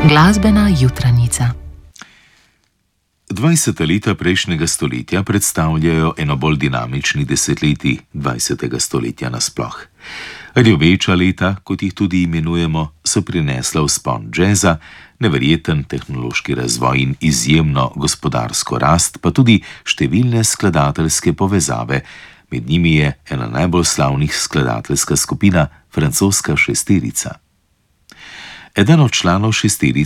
Glasbena jutranjica. 20. leta prejšnjega stoletja predstavljajo eno bolj dinamični desetletji 20. stoletja nasploh. Rjoveča leta, kot jih tudi imenujemo, so prinesla vzpon džeza, neverjeten tehnološki razvoj in izjemno gospodarsko rast, pa tudi številne skladateljske povezave. Med njimi je ena najbolj slavnih skladateljska skupina, francoska šesterica. Eden od članov šesterice